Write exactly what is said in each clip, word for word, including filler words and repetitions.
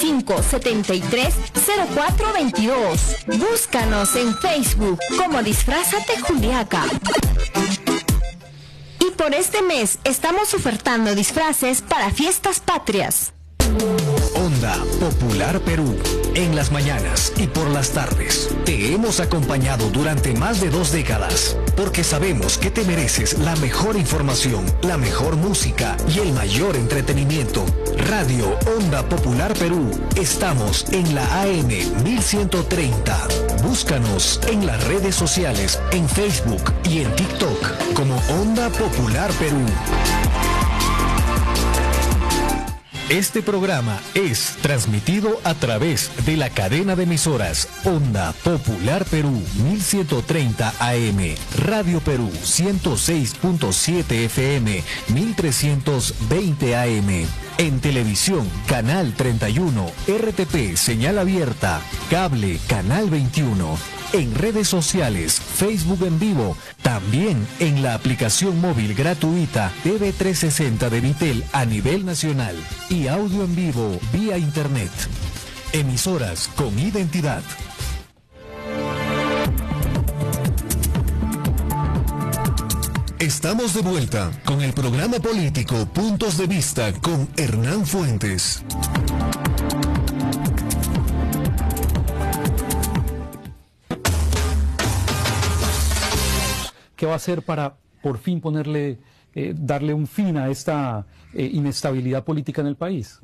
cinco siete tres cero cuatro dos dos. Búscanos en Facebook como Disfrázate Juliaca. Y por este mes estamos ofertando disfraces para fiestas patrias. Onda Popular Perú, en las mañanas y por las tardes. Te hemos acompañado durante más de dos décadas, porque sabemos que te mereces la mejor información, la mejor música y el mayor entretenimiento. Radio Onda Popular Perú, estamos en la A M mil ciento treinta. Búscanos en las redes sociales, en Facebook y en TikTok como Onda Popular Perú. Este programa es transmitido a través de la cadena de emisoras Onda Popular Perú mil ciento treinta A M, Radio Perú ciento seis punto siete F M, mil trescientos veinte A M. En televisión, Canal treinta y uno, R T P, señal abierta, cable, Canal veintiuno. En redes sociales, Facebook en vivo, también en la aplicación móvil gratuita T V trescientos sesenta de Vitel a nivel nacional y audio en vivo vía internet. Emisoras con identidad. Estamos de vuelta con el programa político Puntos de Vista con Hernán Fuentes. ¿Qué va a hacer para por fin ponerle, eh, darle un fin a esta eh, inestabilidad política en el país?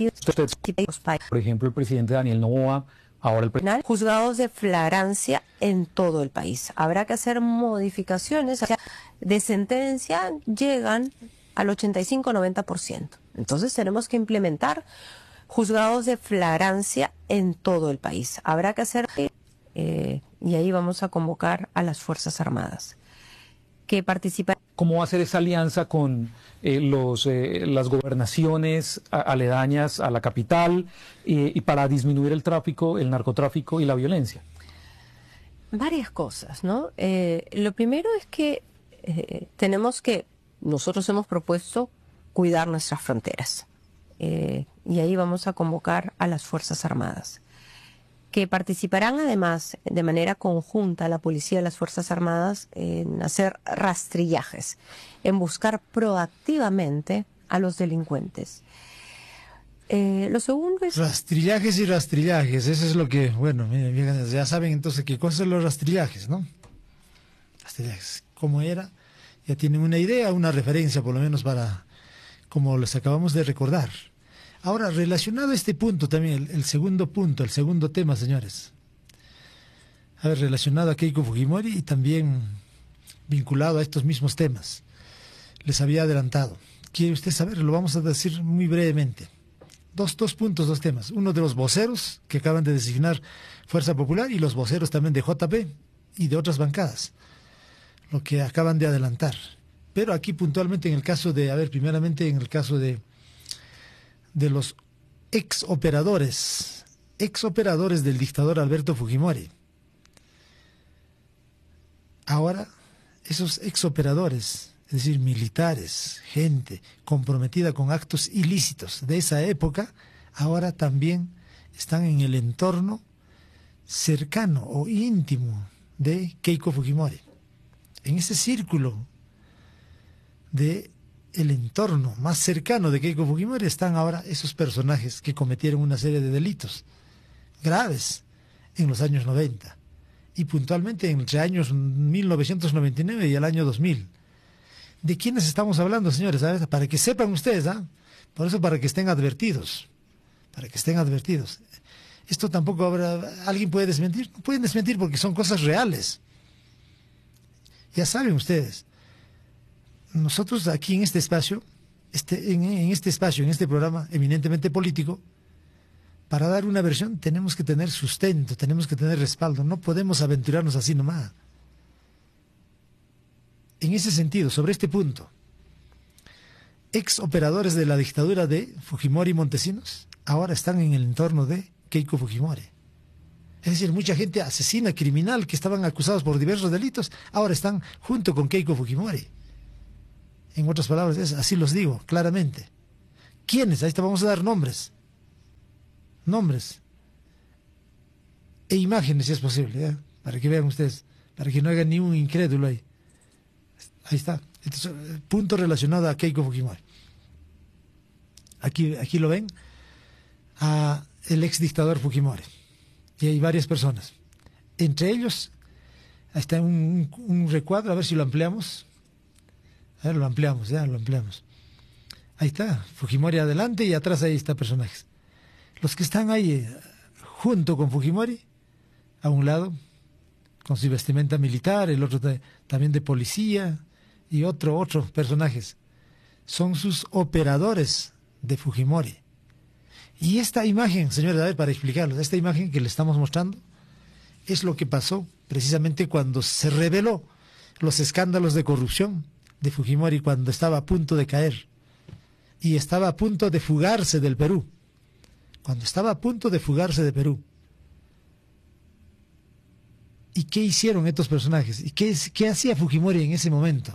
Por ejemplo, el presidente Daniel Noboa, ahora el presidente... Juzgados de flagrancia en todo el país. Habrá que hacer modificaciones. De sentencia llegan al ochenta y cinco a noventa por ciento. Entonces tenemos que implementar juzgados de flagrancia en todo el país. Habrá que hacer... Eh, y ahí vamos a convocar a las Fuerzas Armadas que participan. ¿Cómo va a ser esa alianza con eh, los, eh, las gobernaciones aledañas a la capital eh, y para disminuir el tráfico, el narcotráfico y la violencia? Varias cosas, ¿no? Eh, lo primero es que eh, tenemos que, nosotros hemos propuesto cuidar nuestras fronteras eh, y ahí vamos a convocar a las Fuerzas Armadas, que participarán además de manera conjunta la policía y las Fuerzas Armadas en hacer rastrillajes, en buscar proactivamente a los delincuentes. Eh, lo segundo es... Rastrillajes y rastrillajes, eso es lo que, bueno, miren, ya saben entonces qué cosas son los rastrillajes, ¿no? Rastrillajes, ¿cómo era? Ya tienen una idea, una referencia por lo menos para, como les acabamos de recordar. Ahora, relacionado a este punto también, el, el segundo punto, el segundo tema, señores. A ver, relacionado a Keiko Fujimori y también vinculado a estos mismos temas. Les había adelantado. ¿Quiere usted saber? Lo vamos a decir muy brevemente. Dos, dos puntos, dos temas. Uno de los voceros que acaban de designar Fuerza Popular y los voceros también de J P y de otras bancadas. Lo que acaban de adelantar. Pero aquí puntualmente en el caso de, a ver, primeramente en el caso de... de los ex operadores, ex operadores del dictador Alberto Fujimori. Ahora, esos ex operadores, es decir, militares, gente comprometida con actos ilícitos de esa época, ahora también están en el entorno cercano o íntimo de Keiko Fujimori. En ese círculo de el entorno más cercano de Keiko Fujimori están ahora esos personajes que cometieron una serie de delitos graves en los años noventa y puntualmente entre años mil novecientos noventa y nueve y el año dos mil. ¿De quiénes estamos hablando, señores? ¿Sabes? Para que sepan ustedes, ¿ah? Por eso, para que estén advertidos, para que estén advertidos. Esto tampoco habrá, ¿alguien puede desmentir? No pueden desmentir porque son cosas reales. Ya saben ustedes. Nosotros aquí en este espacio, este, en, en este espacio, en este programa eminentemente político, para dar una versión tenemos que tener sustento, tenemos que tener respaldo, no podemos aventurarnos así nomás. En ese sentido, sobre este punto, ex operadores de la dictadura de Fujimori y Montesinos ahora están en el entorno de Keiko Fujimori. Es decir, mucha gente asesina, criminal, que estaban acusados por diversos delitos, ahora están junto con Keiko Fujimori. En otras palabras, así los digo claramente. ¿Quiénes? Ahí te vamos a dar nombres. nombres e imágenes, si es posible, ¿ya? Para que vean ustedes, para que no hagan ni un incrédulo ahí. Ahí está. Este es el punto relacionado a Keiko Fujimori. Aquí, aquí lo ven, a el ex dictador Fujimori. Y hay varias personas. Entre ellos, ahí está un, un recuadro, a ver si lo ampliamos. A ver, lo ampliamos, ya lo ampliamos. Ahí está, Fujimori adelante y atrás ahí está personajes. Los que están ahí eh, junto con Fujimori, a un lado, con su vestimenta militar, el otro de, también de policía, y otro, otros personajes. Son sus operadores de Fujimori. Y esta imagen, señores, a ver, para explicarlos, esta imagen que le estamos mostrando es lo que pasó precisamente cuando se reveló los escándalos de corrupción de Fujimori, cuando estaba a punto de caer y estaba a punto de fugarse del Perú. Cuando estaba a punto de fugarse de Perú. ¿Y qué hicieron estos personajes? ¿Y qué, qué hacía Fujimori en ese momento?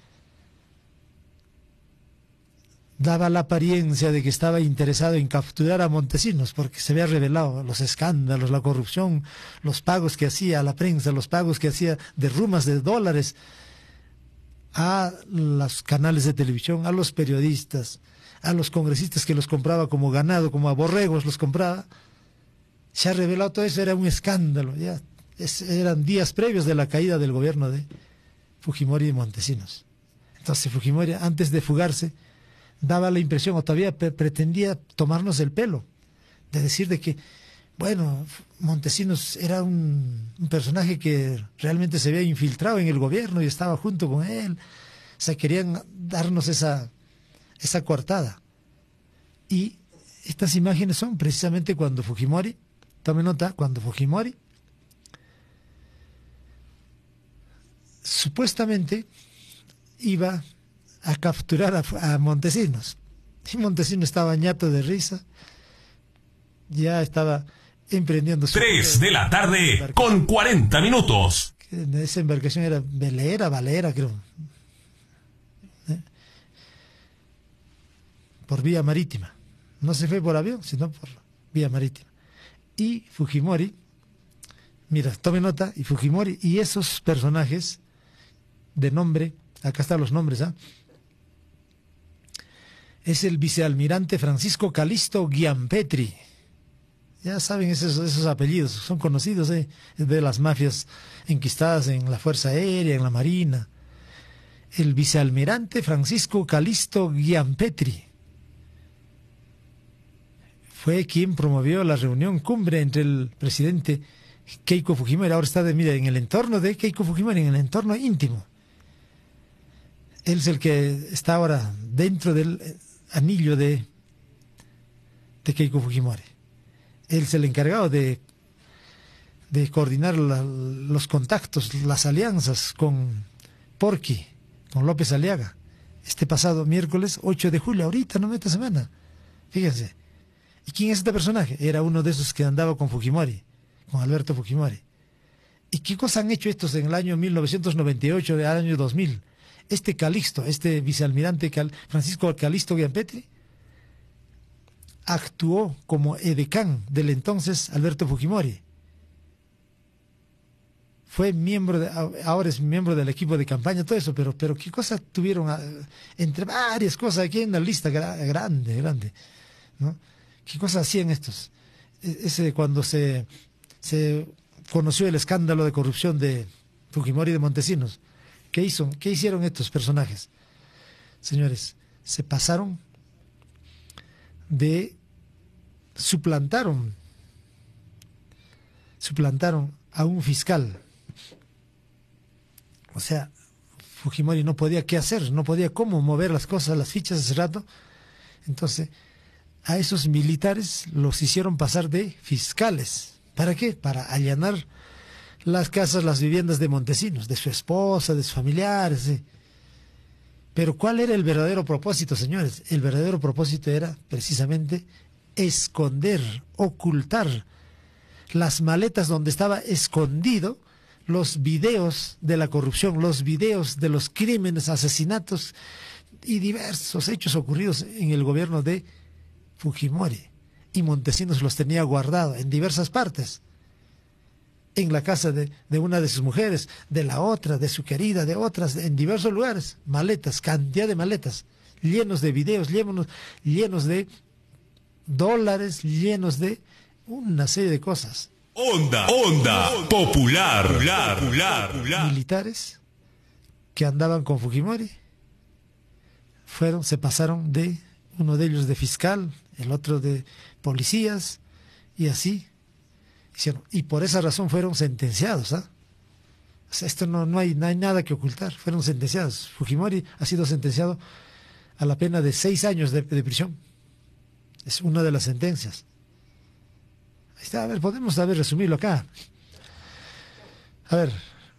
Daba la apariencia de que estaba interesado en capturar a Montesinos, porque se había revelado los escándalos, la corrupción, los pagos que hacía a la prensa, los pagos que hacía de rumas de dólares a los canales de televisión, a los periodistas, a los congresistas que los compraba como ganado, como a borregos los compraba. Se ha revelado todo eso, era un escándalo, ya es, eran días previos de la caída del gobierno de Fujimori y Montesinos. Entonces Fujimori, antes de fugarse, daba la impresión, o todavía pretendía tomarnos el pelo, de decir de que, bueno, Montesinos era un, un personaje que realmente se había infiltrado en el gobierno y estaba junto con él. O sea, querían darnos esa, esa coartada. Y estas imágenes son precisamente cuando Fujimori, tome nota, cuando Fujimori supuestamente iba a capturar a, a Montesinos. Y Montesinos estaba ñato de risa, ya estaba emprendiendo su... Tres de la tarde con cuarenta minutos. Esa embarcación era velera, valera, creo. ¿Eh? Por vía marítima. No se fue por avión, sino por vía marítima. Y Fujimori, mira, tome nota, y Fujimori y esos personajes de nombre, acá están los nombres, ¿ah? ¿eh? Es el vicealmirante Francisco Calisto Giampetri. Ya saben esos, esos apellidos, son conocidos, ¿eh? De las mafias enquistadas en la Fuerza Aérea, en la Marina. El vicealmirante Francisco Calisto Giampetri fue quien promovió la reunión cumbre entre el presidente Keiko Fujimori. Ahora está de, mira, en el entorno de Keiko Fujimori, en el entorno íntimo. Él es el que está ahora dentro del anillo de, de Keiko Fujimori. Él es el encargado de, de coordinar la, los contactos, las alianzas con Porqui, con López Aliaga. Este pasado miércoles ocho de julio, ahorita, no esta semana. Fíjense. ¿Y quién es este personaje? Era uno de esos que andaba con Fujimori, con Alberto Fujimori. ¿Y qué cosa han hecho estos en el año mil novecientos noventa y ocho, del año dos mil? Este Calixto, este vicealmirante Cal, Francisco Calisto Giampetri, actuó como edecán del entonces Alberto Fujimori. Fue miembro, de, ahora es miembro del equipo de campaña, todo eso, pero, pero qué cosas tuvieron, entre varias cosas, aquí hay una lista grande, grande, ¿no? ¿Qué cosas hacían estos? Ese cuando se, se conoció el escándalo de corrupción de Fujimori y de Montesinos. ¿Qué hizo? ¿Qué hicieron estos personajes? Señores, se pasaron de... suplantaron suplantaron a un fiscal. O sea, Fujimori no podía qué hacer, no podía cómo mover las cosas, las fichas hace rato. Entonces, a esos militares los hicieron pasar de fiscales. ¿Para qué? Para allanar las casas, las viviendas de Montesinos, de su esposa, de sus familiares. ¿sí? Pero ¿cuál era el verdadero propósito, señores? El verdadero propósito era precisamente esconder, ocultar las maletas donde estaba escondido los videos de la corrupción, los videos de los crímenes, asesinatos y diversos hechos ocurridos en el gobierno de Fujimori. y Montesinos los tenía guardados en diversas partes. En la casa de, de una de sus mujeres, de la otra, de su querida, de otras, en diversos lugares. Maletas, cantidad de maletas, llenos de videos, llenos, llenos de dólares, llenos de una serie de cosas. Onda, onda, popular, popular, popular, popular. Militares que andaban con Fujimori fueron, se pasaron de uno de ellos de fiscal, el otro de policías, y así hicieron. Y por esa razón fueron sentenciados. ¿eh? O sea, esto no, no, hay, no hay nada que ocultar. Fueron sentenciados. Fujimori ha sido sentenciado a la pena de seis años de, de prisión. Es una de las sentencias. Ahí está, a ver, podemos a ver, resumirlo acá. A ver,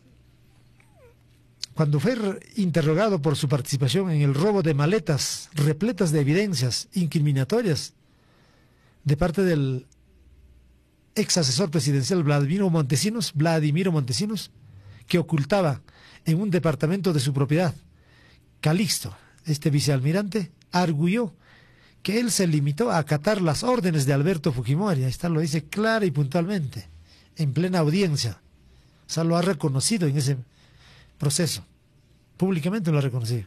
cuando fue interrogado por su participación en el robo de maletas repletas de evidencias incriminatorias de parte del ex asesor presidencial Vladimiro Montesinos, Vladimiro Montesinos, que ocultaba en un departamento de su propiedad, Calixto, este vicealmirante, arguyó que él se limitó a acatar las órdenes de Alberto Fujimori. Ahí está, lo dice clara y puntualmente, en plena audiencia. O sea, lo ha reconocido en ese proceso. Públicamente lo ha reconocido.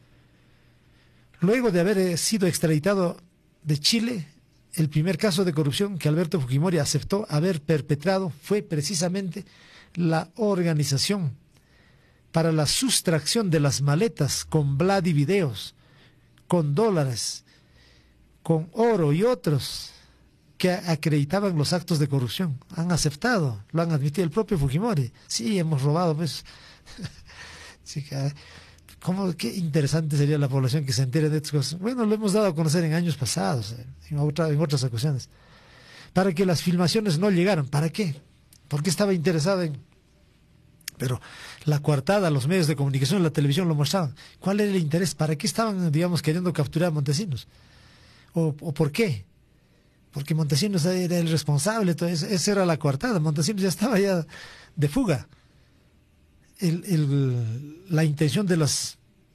Luego de haber sido extraditado de Chile, el primer caso de corrupción que Alberto Fujimori aceptó haber perpetrado fue precisamente la organización para la sustracción de las maletas con Vladivideos, con dólares, con oro y otros que acreditaban los actos de corrupción. Han aceptado, lo han admitido el propio Fujimori. Sí, hemos robado, pues. Sí, ¿cómo, qué interesante sería la población que se entere de estas cosas. Bueno, lo hemos dado a conocer en años pasados, en, otra, en otras ocasiones. Para que las filmaciones no llegaran. ¿Para qué? Porque estaba interesado en... Pero la coartada, los medios de comunicación, la televisión lo mostraban. ¿Cuál era el interés? ¿Para qué estaban, digamos, queriendo capturar a Montesinos? ¿O, o por qué? Porque Montesinos era el responsable, entonces esa era la coartada. Montesinos ya estaba ya de fuga. El, el, la intención de los,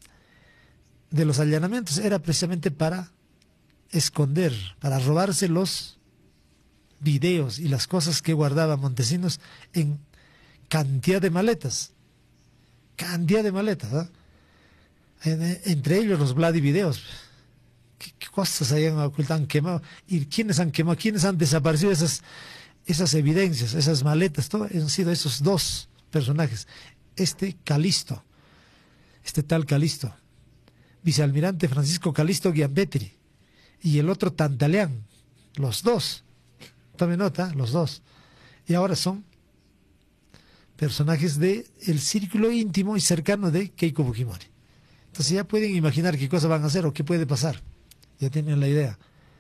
de los allanamientos era precisamente para esconder, para robarse los videos y las cosas que guardaba Montesinos en cantidad de maletas. Cantidad de maletas, ¿eh? En, entre ellos los Vladivideos. ¿Qué, ¿Qué cosas hayan ocultado, han quemado? ¿Y quiénes han quemado? ¿Quiénes han desaparecido esas, esas evidencias, esas maletas? Todo han sido esos dos personajes. Este Calixto, este tal Calixto, vicealmirante Francisco Calixto Giambetri, y el otro Tantaleán, los dos, tome nota, los dos, y ahora son personajes del círculo íntimo y cercano de Keiko Fujimori. Entonces ya pueden imaginar qué cosas van a hacer o qué puede pasar, ya tienen la idea.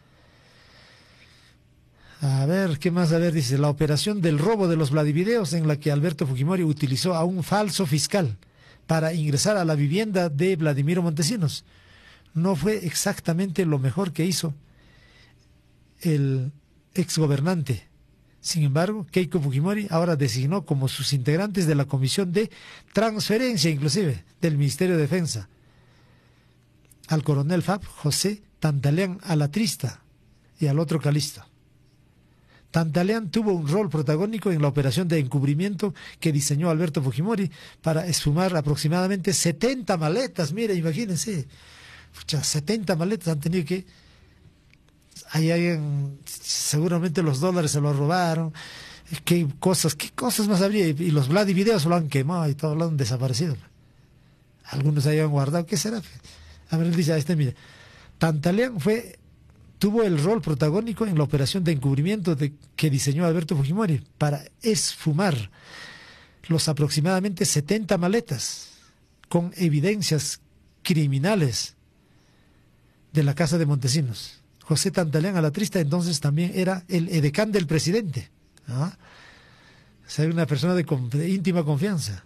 A ver, ¿qué más? A ver, dice, la operación del robo de los Vladivideos en la que Alberto Fujimori utilizó a un falso fiscal para ingresar a la vivienda de Vladimiro Montesinos. No fue exactamente lo mejor que hizo el exgobernante. Sin embargo, Keiko Fujimori ahora designó como sus integrantes de la Comisión de Transferencia, inclusive, del Ministerio de Defensa, al coronel F A P José Tantaleán Alatrista y al otro Calixto. Tantaleán tuvo un rol protagónico en la operación de encubrimiento que diseñó Alberto Fujimori para esfumar aproximadamente setenta maletas. Mire, imagínense, pucha, setenta maletas han tenido que... Ahí hay, seguramente los dólares se los robaron. ¿Qué cosas, qué cosas más habría? Y los Vladivideos lo han quemado y todo lo han desaparecido. Algunos ahí han guardado. ¿Qué será? A ver, él dice, este, mire, Tantaleán fue... tuvo el rol protagónico en la operación de encubrimiento de, que diseñó Alberto Fujimori para esfumar los aproximadamente setenta maletas con evidencias criminales de la casa de Montesinos. José Tantaleán Alatrista entonces también era el edecán del presidente. ¿Ah? O sea, una persona de, de íntima confianza.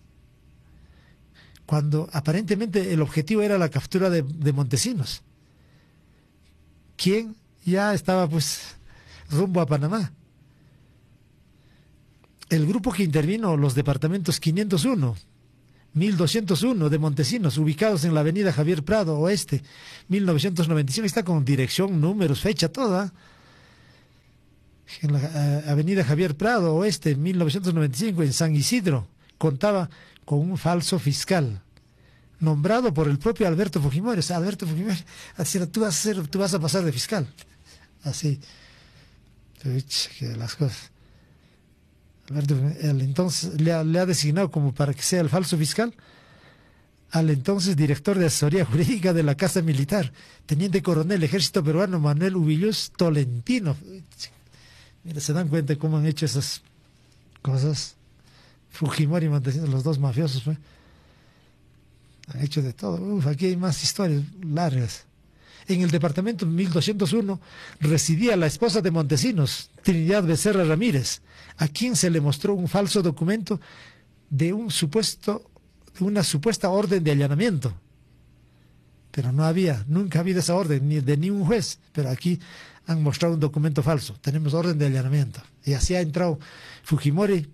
Cuando aparentemente el objetivo era la captura de, de Montesinos, quien ya estaba pues rumbo a Panamá. El grupo que intervino, los departamentos quinientos uno, mil doscientos uno de Montesinos, ubicados en la avenida Javier Prado Oeste, mil novecientos noventa y cinco, está con dirección, números, fecha, toda. en la eh, avenida Javier Prado Oeste, en mil novecientos noventa y cinco, en San Isidro, contaba con un falso fiscal, nombrado por el propio Alberto Fujimori. O sea, Alberto Fujimori, así, tú vas a ser, tú vas a pasar de fiscal. Así. Que las cosas. Alberto, el entonces le ha, le ha designado como para que sea el falso fiscal al entonces director de asesoría jurídica de la Casa Militar, teniente coronel ejército peruano Manuel Ubillus Tolentino. Mira, se dan cuenta de cómo han hecho esas cosas. Fujimori y Montesinos, los dos mafiosos, ¿eh? Han hecho de todo. Uf, aquí hay más historias largas. En el departamento mil doscientos uno residía la esposa de Montesinos, Trinidad Becerra Ramírez, a quien se le mostró un falso documento de un supuesto, de una supuesta orden de allanamiento. Pero no había, nunca ha habido esa orden, ni de ni un juez. Pero aquí han mostrado un documento falso. Tenemos orden de allanamiento. Y así ha entrado Fujimori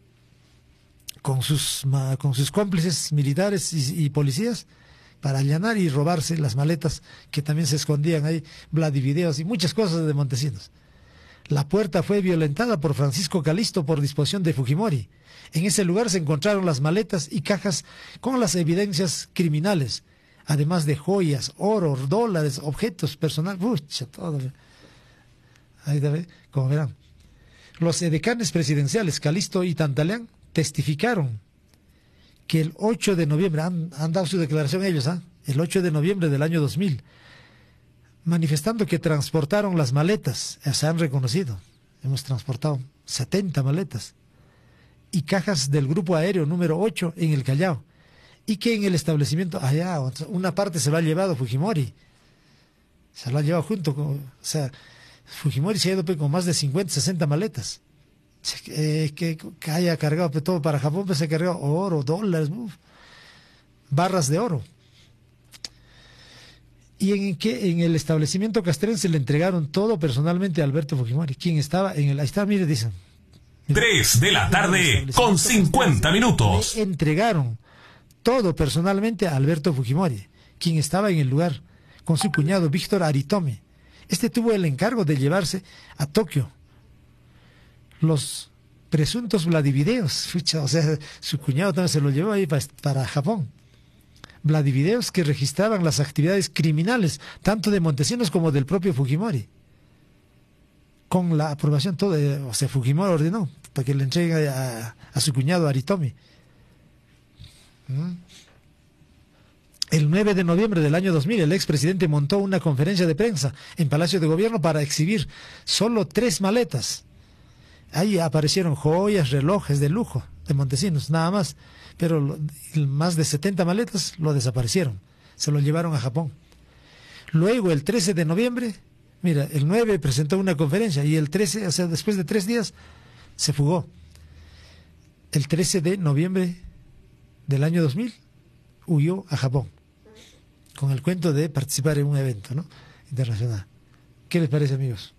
con sus, con sus cómplices militares y, y policías para allanar y robarse las maletas que también se escondían ahí, Vladivideos y muchas cosas de Montesinos. La puerta fue violentada por Francisco Calisto por disposición de Fujimori. En ese lugar se encontraron las maletas y cajas con las evidencias criminales, además de joyas, oro, dólares, objetos personales, pucha, todo. Ahí también, como verán. Los edecanes presidenciales Calisto y Tantaleán testificaron que el ocho de noviembre, han, han dado su declaración ellos, ¿eh? el ocho de noviembre del año dos mil, manifestando que transportaron las maletas, se han reconocido, hemos transportado setenta maletas, y cajas del grupo aéreo número ocho en el Callao, y que en el establecimiento, allá, una parte se lo ha llevado Fujimori, se lo ha llevado junto con, o sea, Fujimori se ha ido con más de cincuenta, sesenta maletas. Eh, que, que haya cargado todo para Japón, pues se ha cargado oro, dólares, uf, barras de oro. Y en que en el establecimiento castrense le entregaron todo personalmente a Alberto Fujimori, quien estaba en el, ahí está, mire, dicen tres de la tarde con cincuenta minutos. Le entregaron todo personalmente a Alberto Fujimori, quien estaba en el lugar con su cuñado Víctor Aritomi. Este tuvo el encargo de llevarse a Tokio los presuntos Vladivideos, o sea, su cuñado también se lo llevó ahí para, para Japón. Vladivideos que registraban las actividades criminales, tanto de Montesinos como del propio Fujimori. Con la aprobación, todo, eh, o sea, Fujimori ordenó para que le entregue a, a su cuñado Aritomi. ¿Mm? El nueve de noviembre del año dos mil, el expresidente montó una conferencia de prensa en Palacio de Gobierno para exhibir solo tres maletas. Ahí aparecieron joyas, relojes de lujo de Montesinos, nada más. Pero lo, más de setenta maletas lo desaparecieron. Se lo llevaron a Japón. Luego, el trece de noviembre, mira, el nueve presentó una conferencia y el trece, o sea, después de tres días, se fugó. El trece de noviembre del año dos mil, huyó a Japón. Con el cuento de participar en un evento, ¿no?, internacional. ¿Qué les parece, amigos?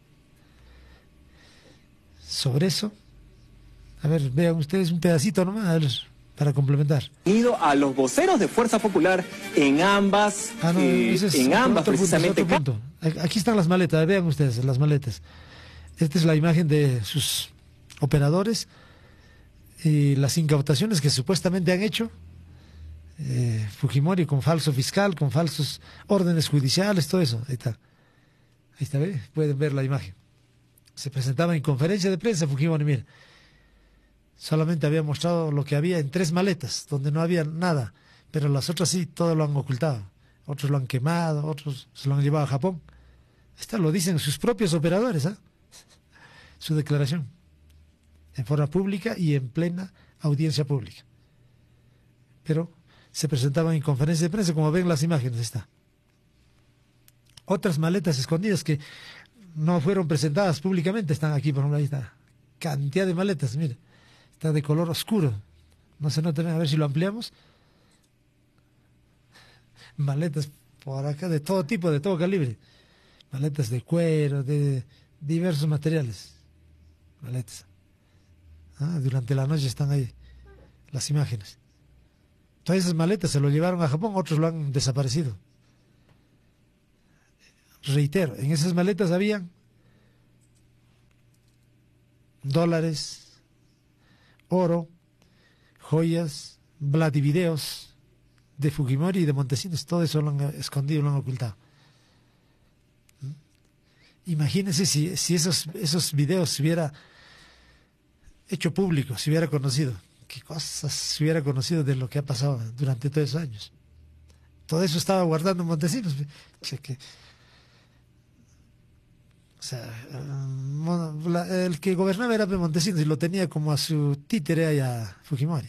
Sobre eso, a ver, vean ustedes un pedacito nomás, a ver, para complementar. Ido a los voceros de Fuerza Popular en ambas, ah, no, eh, es en ambas precisamente. Punto, punto. Aquí están las maletas, vean ustedes las maletas. Esta es la imagen de sus operadores y las incautaciones que supuestamente han hecho. Eh, Fujimori con falso fiscal, con falsos órdenes judiciales, todo eso. Ahí está. Ahí está, ¿ve? Pueden ver la imagen. Se presentaba en conferencia de prensa Fujimori, mire, solamente había mostrado lo que había en tres maletas, donde no había nada, pero las otras sí, todo lo han ocultado. Otros lo han quemado, otros se lo han llevado a Japón. Esto lo dicen sus propios operadores, ¿eh? Su declaración, en forma pública y en plena audiencia pública. Pero se presentaban en conferencia de prensa, como ven las imágenes, está. Otras maletas escondidas que no fueron presentadas públicamente, están aquí, por ejemplo, ahí está. Cantidad de maletas, mire. Está de color oscuro. No se nota, a ver si lo ampliamos. Maletas por acá de todo tipo, de todo calibre. Maletas de cuero, de diversos materiales. Maletas. Ah, durante la noche están ahí las imágenes. Todas esas maletas se lo llevaron a Japón, otros lo han desaparecido. Reitero, en esas maletas habían dólares, oro, joyas, vladivideos de Fujimori y de Montesinos, todo eso lo han escondido, lo han ocultado. Imagínense si, si esos, esos videos se hubiera hecho público, se hubiera conocido, qué cosas se hubiera conocido de lo que ha pasado durante todos esos años. Todo eso estaba guardando Montesinos. Que, o sea, el que gobernaba era Montesinos y lo tenía como a su títere ahí a Fujimori.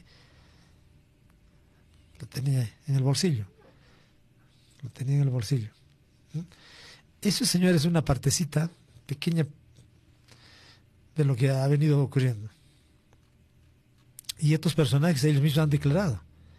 Lo tenía en el bolsillo. Lo tenía en el bolsillo. Eso, señores, es una partecita pequeña de lo que ha venido ocurriendo. Y estos personajes ellos mismos han declarado.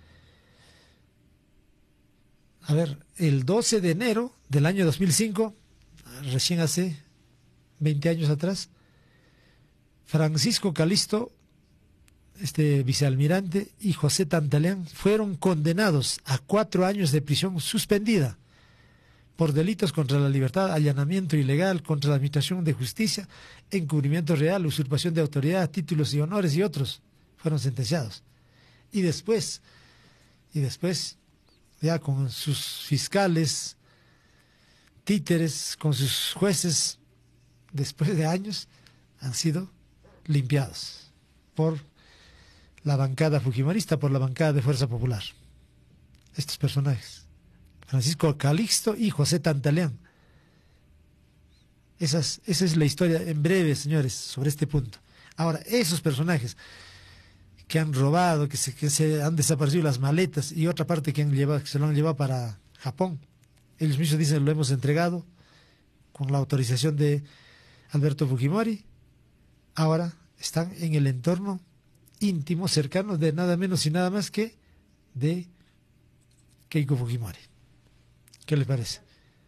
A ver, el doce de enero del año dos mil cinco, recién hace veinte años atrás, Francisco Calisto, este vicealmirante, y José Tantaleán fueron condenados a cuatro años de prisión suspendida por delitos contra la libertad, allanamiento ilegal, contra la administración de justicia, encubrimiento real, usurpación de autoridad, títulos y honores y otros. Fueron sentenciados. Y después, y después, ya con sus fiscales, títeres, con sus jueces, después de años, han sido limpiados por la bancada fujimorista, por la bancada de Fuerza Popular. Estos personajes. Francisco Calixto y José Tantaleán. Esas, esa es la historia en breve, señores, sobre este punto. Ahora, esos personajes que han robado, que se, que se han desaparecido las maletas y otra parte que han llevado, que se lo han llevado para Japón, ellos mismos dicen lo hemos entregado con la autorización de Alberto Fujimori. Ahora están en el entorno íntimo, cercano de nada menos y nada más que de Keiko Fujimori. ¿Qué les parece?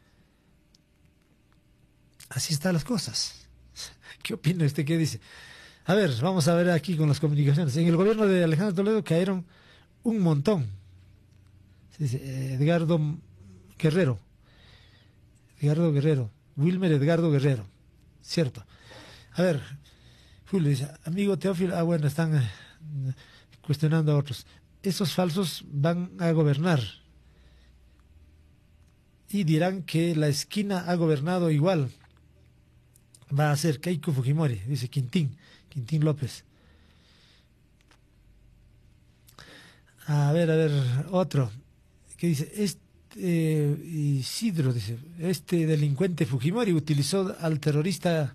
Así están las cosas. ¿Qué opina usted? ¿Qué dice? A ver, vamos a ver aquí con las comunicaciones. En el gobierno de Alejandro Toledo cayeron un montón. Se dice Edgardo Guerrero. Edgardo Guerrero. Wilmer Edgardo Guerrero. Cierto. A ver, Julio dice, amigo Teófilo, ah bueno, están eh, cuestionando a otros. Esos falsos van a gobernar. Y dirán que la esquina ha gobernado igual. Va a ser Keiko Fujimori, dice Quintín, Quintín López. A ver, a ver, otro, que dice, este eh, Isidro, dice, este delincuente Fujimori utilizó al terrorista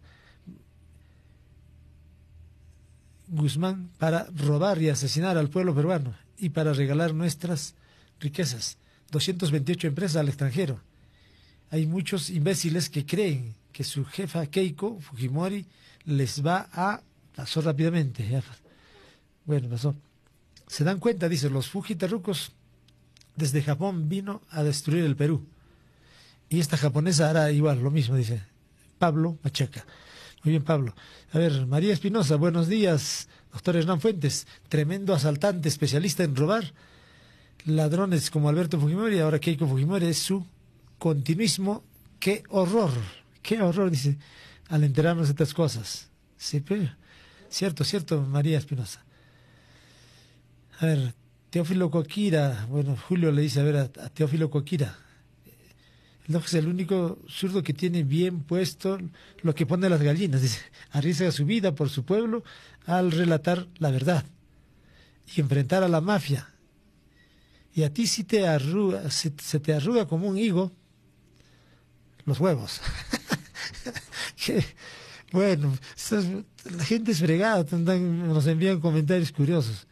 Guzmán para robar y asesinar al pueblo peruano y para regalar nuestras riquezas. doscientas veintiocho empresas al extranjero. Hay muchos imbéciles que creen que su jefa Keiko Fujimori les va a... Pasó rápidamente. Ya. Bueno, pasó. Se dan cuenta, dice, los fujiterrucos desde Japón vino a destruir el Perú. Y esta japonesa hará igual, lo mismo, dice Pablo Machaca. Muy bien, Pablo. A ver, María Espinosa, buenos días. Doctor Hernán Fuentes, tremendo asaltante, especialista en robar. Ladrones como Alberto Fujimori, ahora Keiko Fujimori es su continuismo. ¡Qué horror! ¡Qué horror! Dice, al enterarnos de estas cosas. Sí, pero, cierto, cierto, María Espinosa. A ver, Teófilo Coquira, bueno, Julio le dice, a ver, a, a Teófilo Coquira, el es el único zurdo que tiene bien puesto lo que pone las gallinas, dice, arriesga su vida por su pueblo al relatar la verdad y enfrentar a la mafia. Y a ti si te arruga, se, se te arruga como un higo los huevos. que, bueno, estas, la gente es fregada, nos envían comentarios curiosos.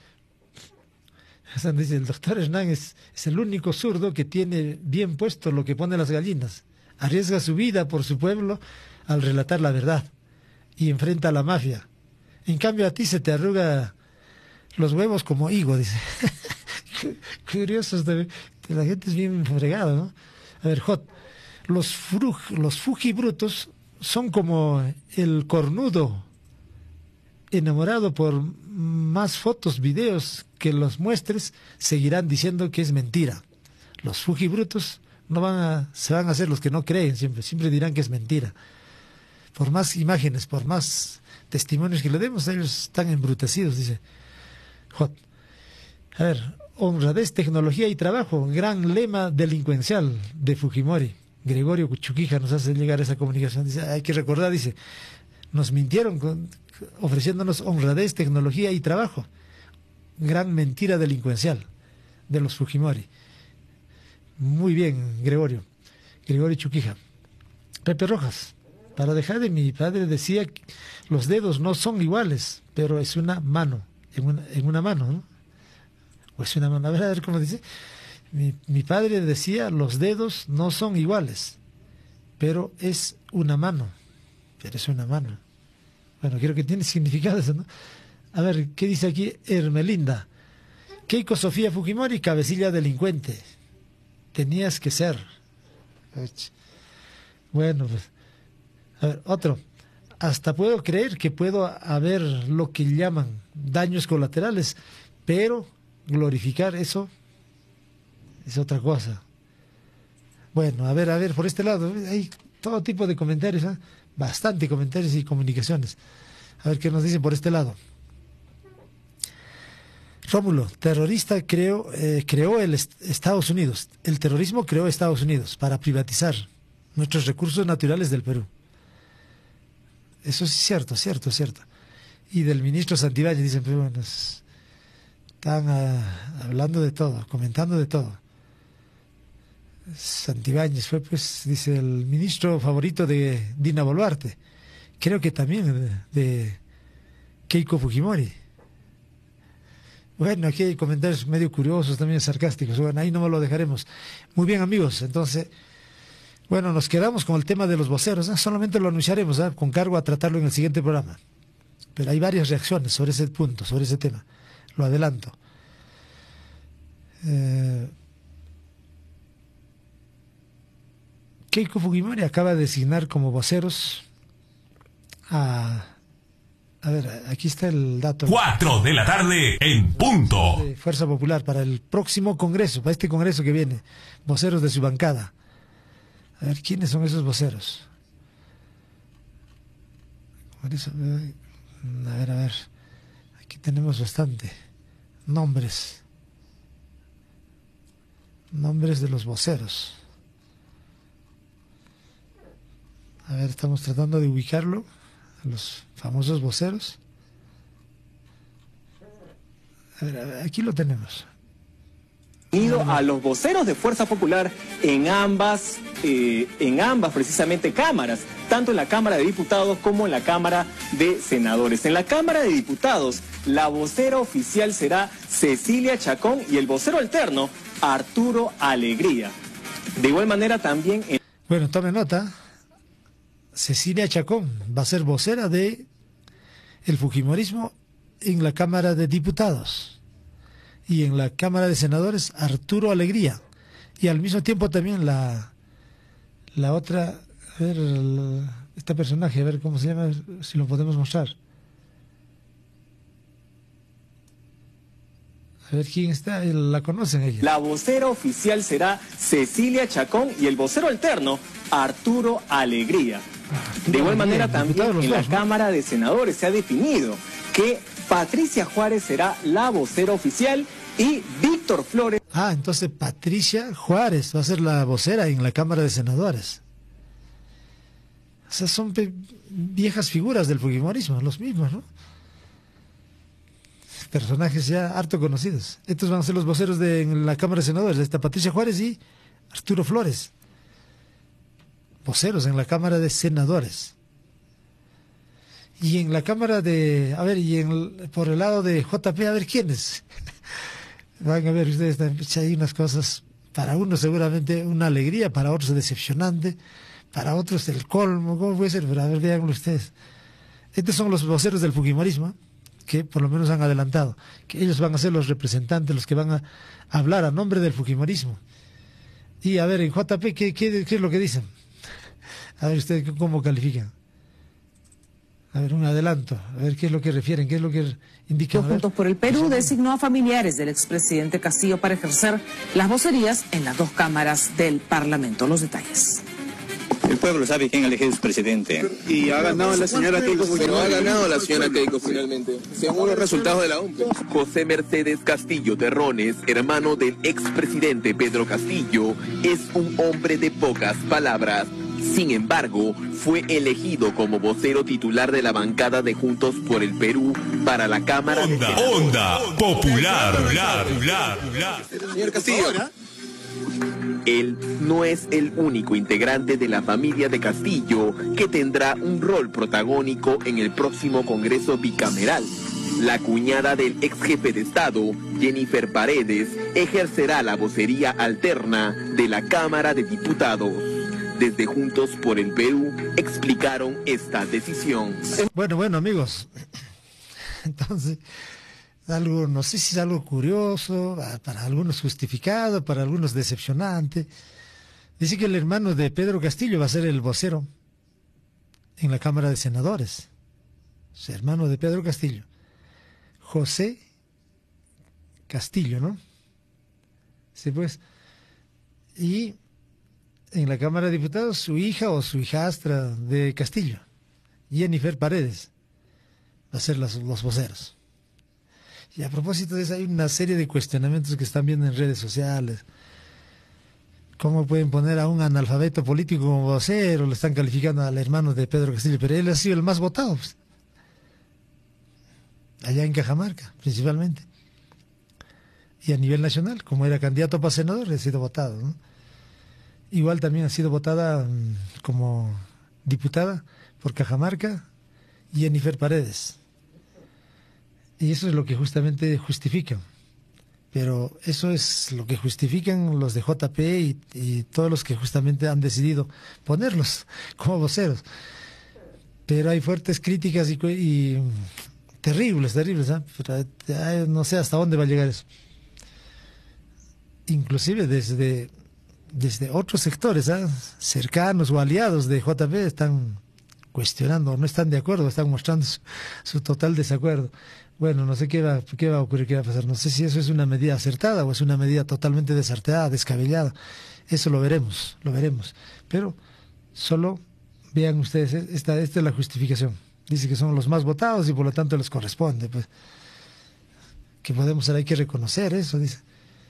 Dice, el doctor Hernán es, es el único zurdo que tiene bien puesto lo que pone las gallinas. Arriesga su vida por su pueblo al relatar la verdad y enfrenta a la mafia. En cambio a ti se te arruga los huevos como higo, dice. Curiosos, de, de la gente es bien fregada, ¿no? A ver, Jot, los, fruj, los fujibrutos son como el cornudo enamorado por más fotos, videos que los muestres, seguirán diciendo que es mentira. Los fujibrutos no van a, se van a hacer los que no creen siempre, siempre dirán que es mentira. Por más imágenes, por más testimonios que le demos, ellos están embrutecidos, dice J. A ver, honradez, tecnología y trabajo, gran lema delincuencial de Fujimori. Gregorio Chuquija nos hace llegar esa comunicación. Dice, hay que recordar, dice, nos mintieron con, ofreciéndonos honradez, tecnología y trabajo. Gran mentira delincuencial de los Fujimori. Muy bien, Gregorio. Gregorio Chuquija. Pepe Rojas. Para dejar de mi padre decía que los dedos no son iguales, pero es una mano. En una, en una mano, ¿no? O es una mano. A ver, a ver cómo dice. Mi, mi padre decía, los dedos no son iguales, pero es una mano. Pero es una mano. Bueno, creo que tiene significado eso, ¿no? A ver, ¿qué dice aquí Hermelinda? Keiko Sofía Fujimori, cabecilla delincuente. Tenías que ser. Bueno, pues. A ver, otro. Hasta puedo creer que puedo haber lo que llaman daños colaterales, pero glorificar eso es otra cosa. Bueno, a ver, a ver, por este lado, hay todo tipo de comentarios, ¿eh? Bastante comentarios y comunicaciones. A ver qué nos dicen por este lado. Rómulo, terrorista creó, eh, creó el est Estados Unidos. El terrorismo creó Estados Unidos para privatizar nuestros recursos naturales del Perú. Eso es cierto, cierto, cierto. Y del ministro Santibáñez, dicen, pero bueno, están uh, hablando de todo, comentando de todo. Santibáñez fue, pues, dice, el ministro favorito de Dina Boluarte. Creo que también de, de Keiko Fujimori. Bueno, aquí hay comentarios medio curiosos, también sarcásticos. Bueno, ahí no lo dejaremos. Muy bien, amigos. Entonces, bueno, nos quedamos con el tema de los voceros. ¿eh? Solamente lo anunciaremos, ¿eh? con cargo a tratarlo en el siguiente programa. Pero hay varias reacciones sobre ese punto, sobre ese tema. Lo adelanto. Eh... Keiko Fujimori acaba de designar como voceros a... A ver, aquí está el dato. Cuatro de la tarde en punto. De Fuerza Popular para el próximo congreso, para este congreso que viene. Voceros de su bancada. A ver, ¿quiénes son esos voceros? Por eso, a ver, a ver. Aquí tenemos bastante. Nombres. Nombres de los voceros. A ver, estamos tratando de ubicarlo. A los famosos voceros. A ver, a ver, aquí lo tenemos. Ido a los voceros de Fuerza Popular en ambas, eh, en ambas precisamente cámaras, tanto en la Cámara de Diputados como en la Cámara de Senadores. En la Cámara de Diputados, la vocera oficial será Cecilia Chacón y el vocero alterno, Arturo Alegría. De igual manera también... En... Bueno, tome nota. Cecilia Chacón va a ser vocera de el fujimorismo en la Cámara de Diputados y en la Cámara de Senadores Arturo Alegría, y al mismo tiempo también la la otra, a ver, la, este personaje, a ver cómo se llama, si lo podemos mostrar. A ver quién está, la conocen ella. La vocera oficial será Cecilia Chacón y el vocero alterno Arturo Alegría. De igual manera también en la Cámara de Senadores se ha definido que Patricia Juárez será la vocera oficial y Víctor Flores... Ah, entonces Patricia Juárez va a ser la vocera en la Cámara de Senadores. O sea, son viejas figuras del fujimorismo, los mismos, ¿no? Personajes ya harto conocidos. Estos van a ser los voceros de en la Cámara de Senadores. Esta Patricia Juárez y Arturo Flores. Voceros en la Cámara de Senadores. Y en la Cámara de... A ver, y en, por el lado de J P, a ver quiénes. Van a ver ustedes, hay unas cosas, para unos seguramente una alegría, para otros decepcionante, para otros el colmo. ¿Cómo puede ser? Pero a ver, véanlo ustedes. Estos son los voceros del fujimorismo, que por lo menos han adelantado, que ellos van a ser los representantes, los que van a hablar a nombre del fujimorismo. Y a ver, en J P, ¿qué, qué, qué es lo que dicen? A ver ustedes cómo califican. A ver, un adelanto, a ver qué es lo que refieren, qué es lo que indican. Juntos por el Perú designó a familiares del expresidente Castillo para ejercer las vocerías en las dos cámaras del Parlamento. Los detalles. El pueblo sabe quién ha elegido su presidente. Y ha ganado la señora Keiko Fujimori. Pero ha ganado la señora Keiko finalmente, según los resultados de la O M P E. José Mercedes Castillo Terrones, hermano del expresidente Pedro Castillo, es un hombre de pocas palabras. Sin embargo, fue elegido como vocero titular de la bancada de Juntos por el Perú para la Cámara Onda, de Senadores. Onda Popular. Popular, popular, popular. Señor Castillo. Él no es el único integrante de la familia de Castillo que tendrá un rol protagónico en el próximo Congreso bicameral. La cuñada del ex jefe de Estado, Jennifer Paredes, ejercerá la vocería alterna de la Cámara de Diputados. Desde Juntos por el Perú explicaron esta decisión. Bueno, bueno, amigos. Entonces, algo, no sé si es algo curioso, para algunos justificado, para algunos decepcionante. Dice que el hermano de Pedro Castillo va a ser el vocero en la Cámara de Senadores. Su hermano de Pedro Castillo. José Castillo, ¿no? Sí, pues. Y en la Cámara de Diputados, su hija o su hijastra de Castillo, Jennifer Paredes, va a ser los, los voceros. Y a propósito de eso, hay una serie de cuestionamientos que están viendo en redes sociales. ¿Cómo pueden poner a un analfabeto político como vocero? Le están calificando al hermano de Pedro Castillo, pero él ha sido el más votado, pues. Allá en Cajamarca, principalmente. Y a nivel nacional, como era candidato para senador, ha sido votado, ¿no? Igual también ha sido votada um, como diputada por Cajamarca, Jennifer Paredes. Y eso es lo que justamente justifican. Pero eso es lo que justifican los de J P y, y todos los que justamente han decidido ponerlos como voceros. Pero hay fuertes críticas y, y terribles, terribles, ¿eh? Pero, eh, no sé hasta dónde va a llegar eso. Inclusive desde, desde otros sectores, ¿eh? cercanos o aliados de J P están cuestionando, no están de acuerdo, están mostrando su, su total desacuerdo. Bueno, no sé qué va, qué va a ocurrir, qué va a pasar. No sé si eso es una medida acertada o es una medida totalmente desartada, descabellada. Eso lo veremos, lo veremos. Pero solo vean ustedes, esta, esta es la justificación. Dice que son los más votados y por lo tanto les corresponde. Pues que podemos, hay que reconocer eso, dice.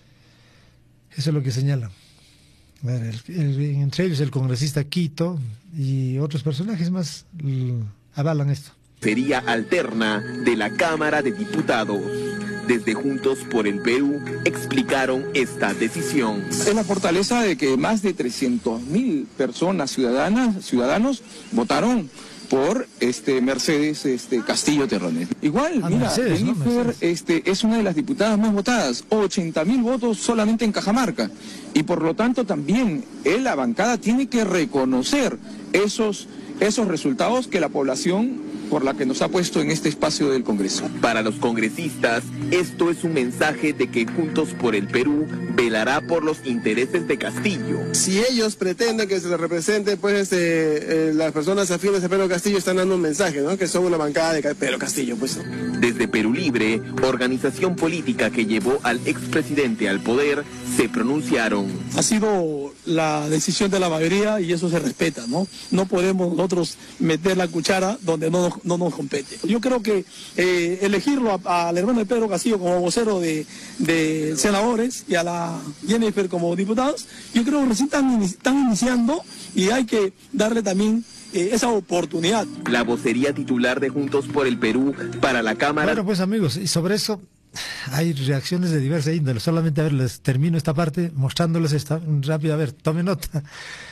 Eso es lo que señalan. A ver, el, el, entre ellos el congresista Quito y otros personajes más l, avalan esto. Sería alterna de la Cámara de Diputados. Desde Juntos por el Perú explicaron esta decisión. Es la fortaleza de que más de trescientas mil personas ciudadanas, ciudadanos votaron por este Mercedes este Castillo Terrones. Igual, ah, mira, Mercedes, Jennifer ¿no? este, es una de las diputadas más votadas, ochenta mil votos solamente en Cajamarca. Y por lo tanto también él, la bancada tiene que reconocer esos, esos resultados que la población por la que nos ha puesto en este espacio del Congreso. Para los congresistas, esto es un mensaje de que Juntos por el Perú velará por los intereses de Castillo. Si ellos pretenden que se les represente, pues eh, eh, las personas afines a Pedro Castillo están dando un mensaje, ¿no? Que son una bancada de Pedro Castillo, pues. Desde Perú Libre, organización política que llevó al expresidente al poder, se pronunciaron. Ha sido la decisión de la mayoría y eso se respeta, ¿no? No podemos nosotros meter la cuchara donde no nos no nos compete. Yo creo que eh, elegirlo al hermano de Pedro Castillo como vocero de, de senadores y a la Jennifer como diputados, yo creo que recién están, están iniciando y hay que darle también eh, esa oportunidad. La vocería titular de Juntos por el Perú para la Cámara... Bueno, pues amigos, y sobre eso hay reacciones de diversa índole. Solamente, a ver, les termino esta parte mostrándoles esta rápida. A ver, tomen nota.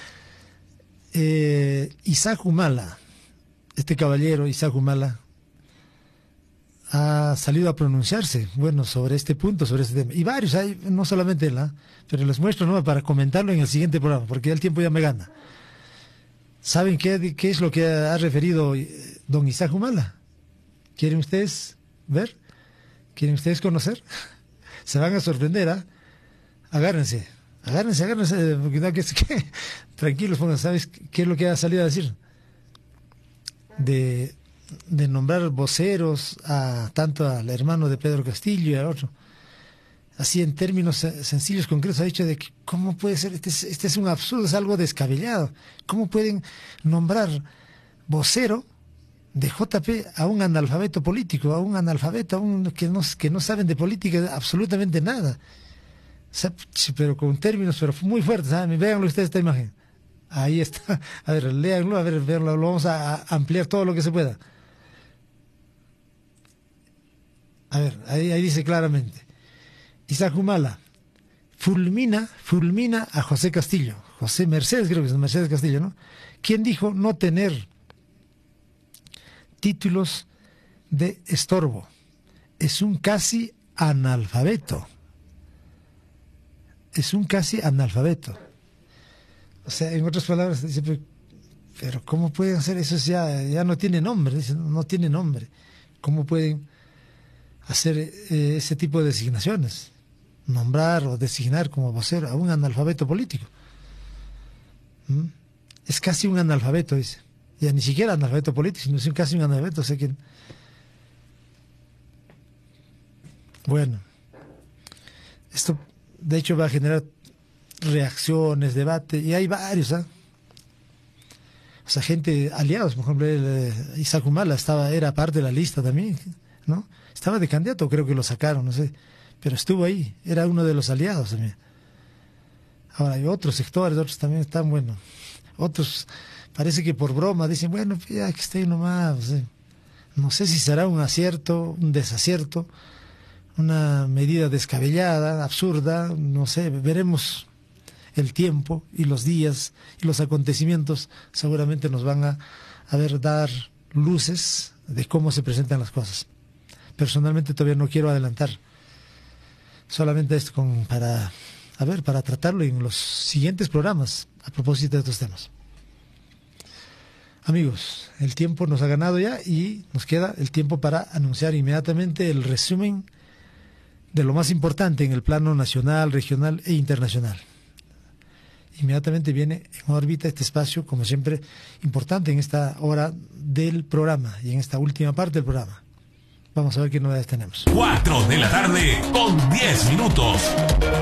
Eh, Isaac Humala, este caballero, Isaac Humala, ha salido a pronunciarse, bueno, sobre este punto, sobre este tema. Y varios, hay, no solamente él, ¿eh? Pero les muestro, ¿no?, para comentarlo en el siguiente programa, porque ya el tiempo ya me gana. ¿Saben qué, qué es lo que ha referido don Isaac Humala? ¿Quieren ustedes ver? ¿Quieren ustedes conocer? Se van a sorprender, ¿ah? ¿eh? Agárrense, agárrense, agárrense, porque no, que, que, tranquilos, pónganse. ¿Sabes qué es lo que ha salido a decir? De, de nombrar voceros a tanto al hermano de Pedro Castillo y al otro. así en términos sencillos, concretos, ha dicho de que cómo puede ser, este es, este es un absurdo, es algo descabellado. ¿Cómo pueden nombrar vocero de J P a un analfabeto político, a un analfabeto, a un que no, que no saben de política absolutamente nada? O sea, pero con términos pero muy fuertes, ¿saben? Véanlo ustedes esta imagen. Ahí está. A ver, léanlo, a ver, véanlo, lo vamos a, a ampliar todo lo que se pueda. A ver, ahí, ahí dice claramente. Isaac Humala fulmina, fulmina a José Castillo. José Mercedes, creo que es Mercedes Castillo, ¿no? ¿Quién dijo no tener títulos de estorbo? Es un casi analfabeto. Es un casi analfabeto. O sea, en otras palabras, dice, pero, pero ¿cómo pueden hacer eso? Ya, ya no tiene nombre, dice, no tiene nombre. ¿Cómo pueden hacer eh, ese tipo de designaciones? Nombrar o designar como vocero a un analfabeto político. ¿Mm? Es casi un analfabeto, dice. Ya ni siquiera analfabeto político, sino es casi un analfabeto. O sea que... Bueno, esto de hecho va a generar reacciones, debate, y hay varios, ¿eh? O sea, gente aliados, por ejemplo, el, eh, Isaac Humala estaba, era parte de la lista también, ¿no? Estaba de candidato, creo que lo sacaron, no sé, pero estuvo ahí, era uno de los aliados también. Ahora hay otros sectores, otros también están, bueno, otros parece que por broma dicen, bueno, ya que esté ahí nomás, no sé. No sé si será un acierto, un desacierto, una medida descabellada, absurda, no sé, veremos. El tiempo y los días y los acontecimientos seguramente nos van a, a ver dar luces de cómo se presentan las cosas. Personalmente todavía no quiero adelantar, solamente esto con, para, a ver, para tratarlo en los siguientes programas a propósito de estos temas. Amigos, el tiempo nos ha ganado ya y nos queda el tiempo para anunciar inmediatamente el resumen de lo más importante en el plano nacional, regional e internacional. Inmediatamente viene en órbita este espacio, como siempre, importante en esta hora del programa y en esta última parte del programa. Vamos a ver qué novedades tenemos. cuatro de la tarde con diez minutos.